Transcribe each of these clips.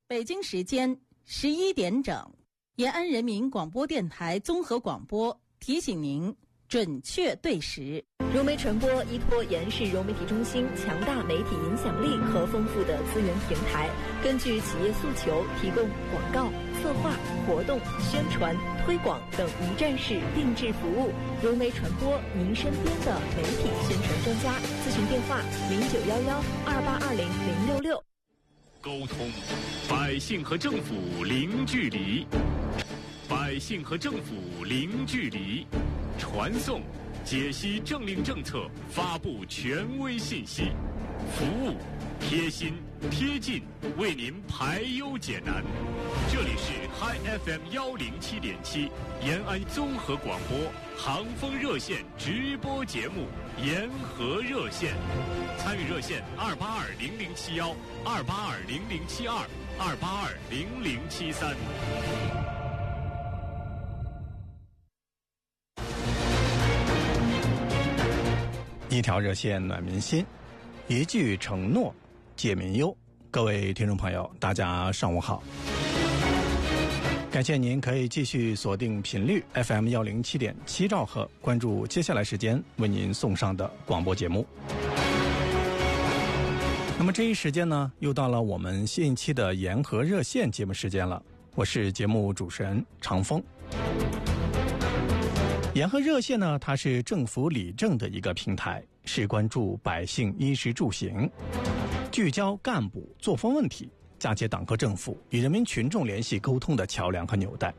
北京时间11点整，延安人民广播电台综合广播提醒您准确对时。 融媒传播依托延世融媒体中心强大媒体影响力和丰富的资源平台，根据企业诉求提供广告、策划、活动、宣传、推广等一站式定制服务。融媒传播，您身边的媒体宣传专家。咨询电话0911282066。 沟通，百姓和政府零距离，百姓和政府零距离，传送，解析政令政策，发布权威信息，服务，贴心贴近，为您排忧解难。这里是 Hi FM 107.7延安综合广播航风热线直播节目延河热线，参与热线2820071、2820072、2820073。 一条热线暖民心，一句承诺解民忧。各位听众朋友，大家上午好，感谢您可以继续锁定频率 FM 107.7兆赫，关注接下来时间为您送上的广播节目。那么这一时间呢，又到了我们新一期的延河热线节目时间了，我是节目主持人长风。延河热线呢，它是政府理政的一个平台，是关注百姓衣食住行，聚焦干部作风问题，嫁接党和政府与人民群众联系沟通的桥梁和纽带。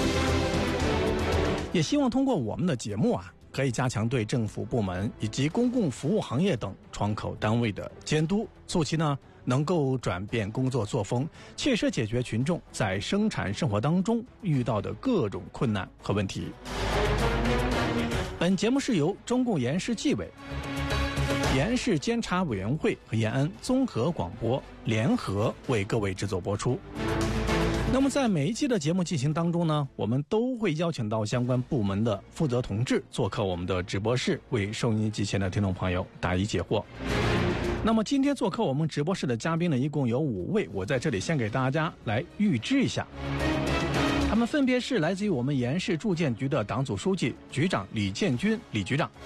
也希望通过我们的节目可以加强对政府部门以及公共服务行业等窗口单位的监督，促其呢能够转变工作作风，切实解决群众在生产生活当中遇到的各种困难和问题。本节目是由中共延世纪委、延世监察委员会和延安综合广播联合为各位制作播出。那么在每一期的节目进行当中呢，我们都会邀请到相关部门的负责同志做客我们的直播室，为收音机前的听众朋友答疑解惑。那么今天做客我们直播室的嘉宾呢，一共有5位，我在这里先给大家来预知一下。他们分别是来自于我们延世住建局的党组书记、局长李建军李局长，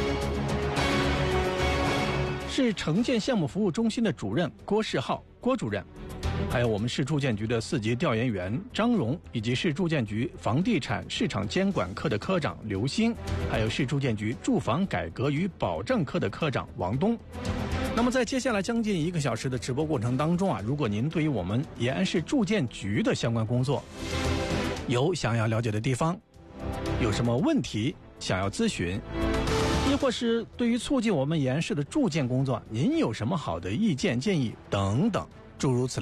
是城建项目服务中心的主任郭世浩郭主任，还有我们市住建局的4级调研员张荣，以及市住建局房地产市场监管科的科长刘鑫，还有市住建局住房改革与保障科的科长王东。那么在接下来将近1个小时的直播过程当中如果您对于我们延安市住建局的相关工作有想要了解的地方，有什么问题想要咨询，亦或是对于促进我们延安市的住建工作您有什么好的意见建议等等诸如此